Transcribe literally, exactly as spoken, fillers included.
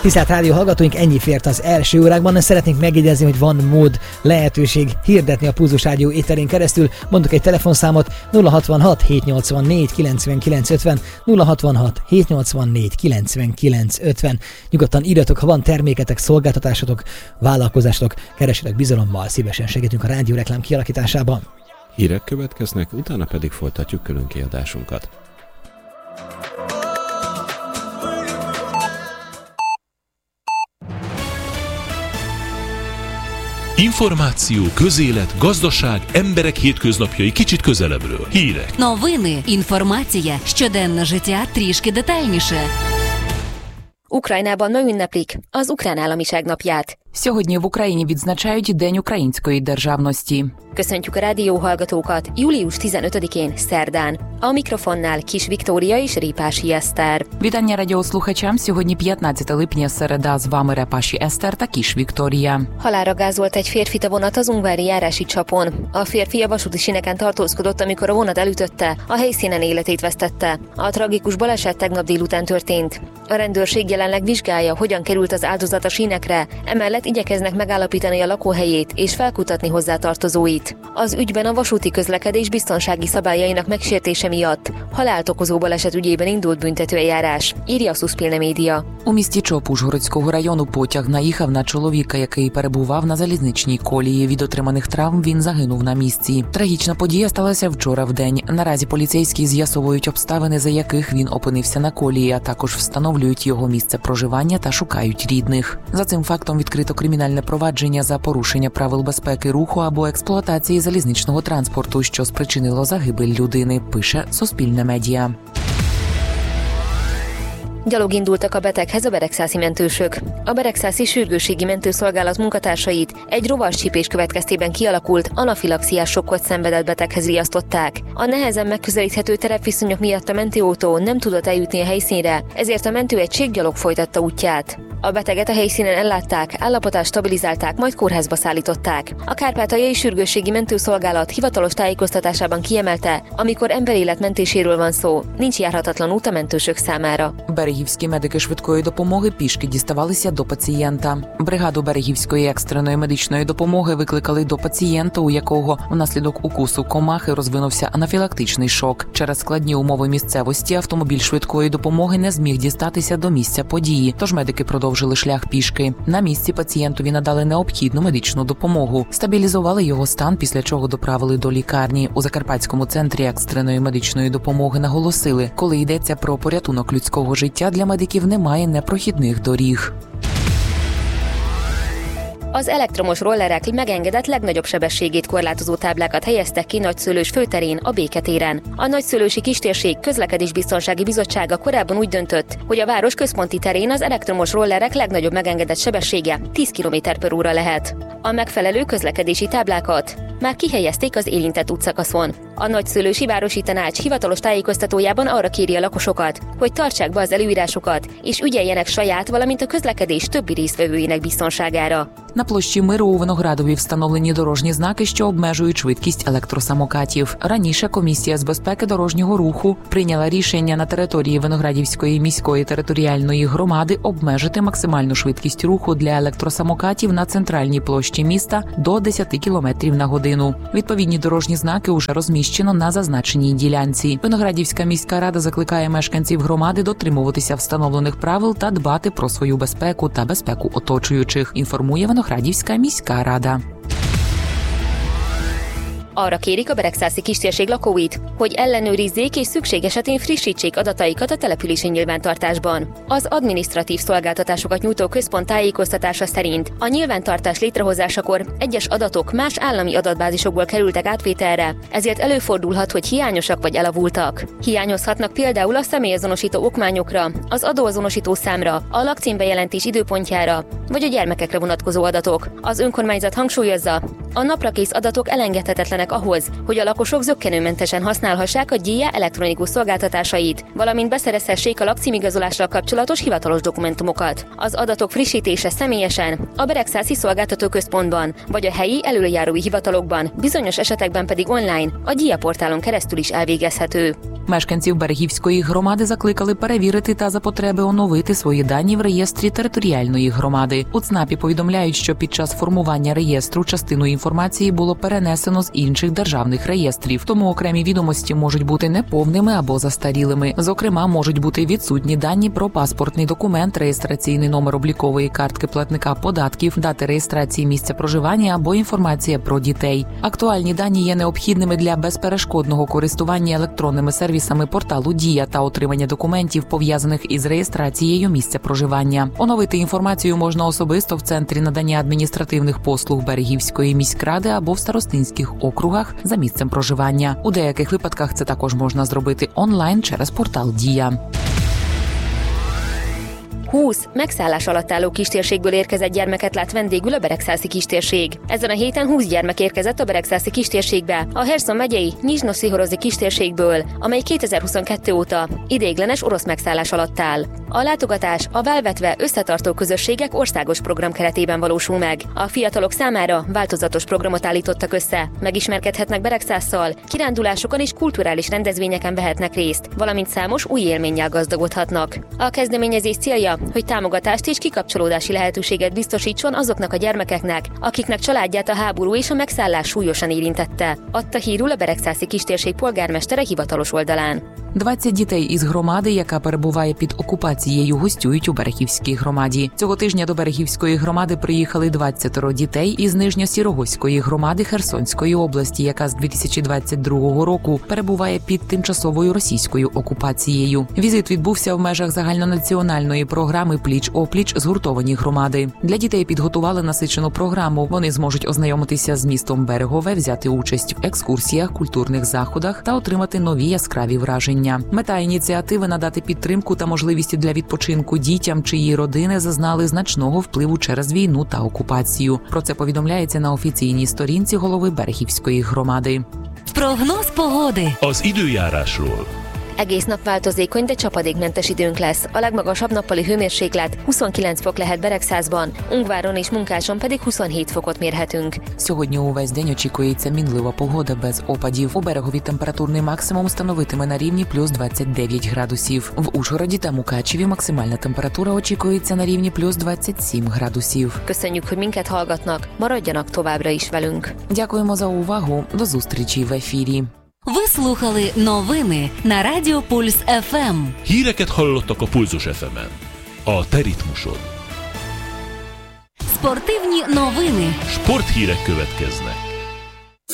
Tisztelt rádió hallgatóink, ennyi fért az első órákban. Szeretnénk megjegyezni, hogy van mód, lehetőség hirdetni a Pulzus Rádió éterén keresztül. Mondok egy telefonszámot: nulla hatvanhat hétszáznyolcvannégy kilencvenkilenc ötven, nulla hatvanhat hétszáznyolcvannégy kilencvenkilenc ötven. Nyugodtan írjatok, ha van terméketek, szolgáltatásotok, vállalkozásotok, keresetek bizalommal, szívesen segítünk a rádióreklám kialakításában. Hírek következnek, utána pedig folytatjuk különkiadásunkat. Információ, közélet, gazdaság, emberek hétköznapjai kicsit közelebbről. Hírek. Новини, інформація, щоденне життя трішки детальніше. Ukrajnában ma ünneplik az Ukrán Államiság napját. Сьогодні в Україні відзначають День української державності. Köszöntjük a rádióhallgatókat július tizenötödikén szerdán. A mikrofonnál Kis Viktória és Répási Eszter. Вітання радіослухачам. Сьогодні п'ятнадцяте липня, середа. З вами Репаші Eszter та Kis Viktória. Halálra gázolt egy férfit a vonat az ungvári járási csapon. A férfi a vasúti síneken tartózkodott, amikor a vonat elütötte, a helyszínen életét vesztette. A tragikus baleset tegnap délután történt. A rendőrség jelenleg vizsgálja, hogyan került az áldozat a sínekre, emellett igyekeznek megállapítani a lakóhelyét és felkutatni hozzátartozóit. Az ügyben a vasúti közlekedés biztonsági szabályainak megsértése miatt halált okozó baleset ügyében indult büntetőeljárás, írja a Суспільне медіа. У місті Чоп Ужгородського району потяг наїхав на чоловіка, який перебував на залізничній колії. Від отриманих травм він загинув на місці. Трагічна подія сталася вчора вдень. Наразі поліцейські з'ясовують обставини, за яких він опинився на колії, а також встановлюють його місце проживання та шукають рідних. За цим фактом відкрито кримінальне провадження за порушення правил безпеки руху або експлуатації залізничного транспорту, що спричинило загибель людини, пише Суспільне медіа. Gyalog indultak a beteghez a beregszászi mentősök. A beregszászi sürgősségi mentőszolgálat munkatársait egy rovarscsípés következtében kialakult anafilaxiás sokkot szenvedett beteghez riasztották. A nehezen megközelíthető terepviszonyok miatt a mentőautó nem tudott eljutni a helyszínre, ezért a mentőegység gyalog folytatta útját. A beteget a helyszínen ellátták, állapotát stabilizálták, majd kórházba szállították. A kárpátaljai sürgősségi mentőszolgálat hivatalos tájékoztatásában kiemelte, amikor emberélet mentéséről van szó, nincs járhatatlan út a mentősök számára. Берегівські медики швидкої допомоги пішки діставалися до пацієнта. Бригаду Берегівської екстреної медичної допомоги викликали до пацієнта, у якого внаслідок укусу комахи розвинувся анафілактичний шок. Через складні умови місцевості автомобіль швидкої допомоги не зміг дістатися до місця події, тож медики продовжили шлях пішки. На місці пацієнтові надали необхідну медичну допомогу. Стабілізували його стан, після чого доправили до лікарні. У Закарпатському центрі екстреної медичної допомоги наголосили, коли йдеться про порятунок людського життя, для медиків немає непрохідних доріг. Az elektromos rollerek megengedett legnagyobb sebességét korlátozó táblákat helyeztek ki Nagyszőlős főterén, a Béketéren. A Nagyszőlősi Kistérség Közlekedésbiztonsági Bizottsága korábban úgy döntött, hogy a város központi terén az elektromos rollerek legnagyobb megengedett sebessége tíz kilométer per óra lehet. A megfelelő közlekedési táblákat már kihelyezték az érintett útszakaszon. A Nagyszőlősi Városi Tanács hivatalos tájékoztatójában arra kéri a lakosokat, hogy tartsák be az előírásokat, és ügyeljenek saját, valamint a közlekedés többi résztvevőjének biztonságára. На площі Миру у Виноградові встановлені дорожні знаки, що обмежують швидкість електросамокатів. Раніше Комісія з безпеки дорожнього руху прийняла рішення на території Виноградівської міської територіальної громади обмежити максимальну швидкість руху для електросамокатів на центральній площі міста до десять кілометрів на годину. Відповідні дорожні знаки уже розміщено на зазначеній ділянці. Виноградівська міська рада закликає мешканців громади дотримуватися встановлених правил та dbати про свою безпеку та безпеку оточуючих, інформує Виноградівська міська рада. Arra kérik a beregszászi kistérség lakóit, hogy ellenőrizzék és szükség esetén frissítsék adataikat a települési nyilvántartásban. Az adminisztratív szolgáltatásokat nyújtó központ tájékoztatása szerint a nyilvántartás létrehozásakor egyes adatok más állami adatbázisokból kerültek átvételre, ezért előfordulhat, hogy hiányosak vagy elavultak. Hiányozhatnak például a személyazonosító okmányokra, az adóazonosító számra, a lakcímbejelentés időpontjára, vagy a gyermekekre vonatkozó adatok. Az önkormányzat hangsúlyozza, A naprakész adatok elengedhetetlenek ahhoz, hogy a lakosok zökkenőmentesen használhassák a Dia elektronikus szolgáltatásait, valamint beszerezhessék a lakcímigazolással kapcsolatos hivatalos dokumentumokat. Az adatok frissítése személyesen, a Beregszászi Szolgáltatóközpontban, vagy a helyi elöljárói hivatalokban, bizonyos esetekben pedig online, a Dia portálon keresztül is elvégezhető. Мешканців Берегівської громади закликали перевірити та за потреби оновити свої дані в реєстрі територіальної громади. У ЦНАПі повідомляють, що під час формування реєстру частину інформації було перенесено з інших державних реєстрів, тому окремі відомості можуть бути неповними або застарілими. Зокрема, можуть бути відсутні дані про паспортний документ, реєстраційний номер облікової картки платника податків, дати реєстрації місця проживання або інформація про дітей. Актуальні дані є необхідними для безперешкодного користування електронними сервісами порталу Дія та отримання документів, пов'язаних із реєстрацією місця проживання. Оновити інформацію можна особисто в Центрі надання адміністративних послуг Берегівської міськради або в старостинських округах за місцем проживання. У деяких випадках це також можна зробити онлайн через портал Дія. húsz megszállás alatt álló kistérségből érkezett gyermeket lát vendégül a Beregszászi kistérség. Ezen a héten húsz gyermek érkezett a Beregszászi kistérségbe, a Herszon megyei Nyizsno-Szihorozi kistérségből, amely kétezer-huszonkettő óta ideiglenes orosz megszállás alatt áll. A látogatás a válvetve összetartó közösségek országos program keretében valósul meg. A fiatalok számára változatos programot állítottak össze, megismerkedhetnek Beregszásszal, kirándulásokon és kulturális rendezvényeken vehetnek részt, valamint számos új élménnyel gazdagodhatnak. A kezdeményezés célja, hogy támogatást és kikapcsolódási lehetőséget biztosítson azoknak a gyermekeknek, akiknek családját a háború és a megszállás súlyosan érintette, adta hírul a Beregszászi kistérség polgármestere hivatalos oldalán. двадцять дітей із громади, яка перебуває під окупацією, гостюють у Берегівській громаді. Цього тижня до Берегівської громади приїхали двадцять дітей із Нижньосіровозької громади Херсонської області, яка з дві тисячі двадцять другого року перебуває під тимчасовою російською окупацією. Візит відбувся в межах загальнонаціональної програми «Пліч-опліч. Згуртовані громади». Для дітей підготували насичену програму. Вони зможуть ознайомитися з містом Берегове, взяти участь в екскурсіях, культурних заходах та отримати нові яскраві враження. Мета ініціативи – надати підтримку та можливість для відпочинку дітям, чиї родини зазнали значного впливу через війну та окупацію. Про це повідомляється на офіційній сторінці голови Берегівської громади. Прогноз pogody. Az időjárásról. Egész nap változékony, de csapadékmentes időnk lesz. A legmagasabb nappali hőmérséklet huszonkilenc fok lehet Beregszászban, Ungváron és Munkáson pedig huszonhét fokot mérhetünk. Сьогодні увесь день очікується мінлива погода без опадів. У Берегові температурний максимум становитиме на рівні плюс двадцять дев'ять градусів. В Ужгороді та Мукачеві максимальна температура очікується на рівні плюс двадцять сім градусів. Köszönjük, hogy minket hallgatnak, maradjanak továbbra is velünk. Дякуємо за увагу. До зустрічі в ефірі. Ви слухали новини на Радіо Пульс еф ем. Híreket hallottak a Pulzus еф емен. A te ritmusod. Спортивні новини. Sporthírek következnek.